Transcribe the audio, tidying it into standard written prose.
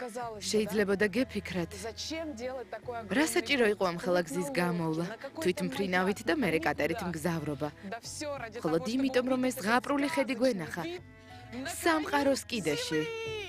Შეიძლებოდა გეფიქრათ, რა საჭირო იყო ამ ხელაგზის გამოვლა, თვითმფრინავით და მერე კატერით მგზავრობა. Მხოლოდ იმიტომ, რომ ეს ზღაპრული ხედი გვენახა. სამყაროს კიდეში.